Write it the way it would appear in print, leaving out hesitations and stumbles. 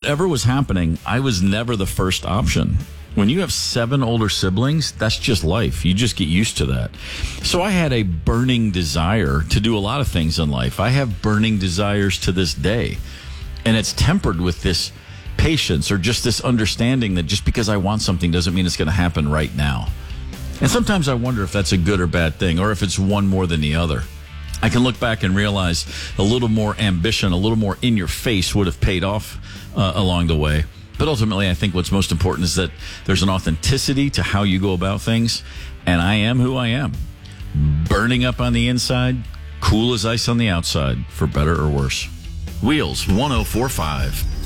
whatever was happening, I was never the first option. When you have 7 older siblings, that's just life. You just get used to that. So I had a burning desire to do a lot of things in life. I have burning desires to this day. And it's tempered with this patience or just this understanding that just because I want something doesn't mean it's going to happen right now. And sometimes I wonder if that's a good or bad thing, or if it's one more than the other. I can look back and realize a little more ambition, a little more in your face would have paid off along the way. But ultimately, I think what's most important is that there's an authenticity to how you go about things. And I am who I am. Burning up on the inside, cool as ice on the outside, for better or worse. Wheels 104.5.